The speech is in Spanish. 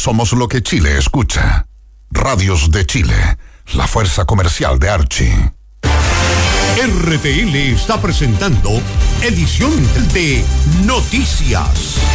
Somos lo que Chile escucha. Radios de Chile, la fuerza comercial de Archie. RTL está presentando edición de Noticias.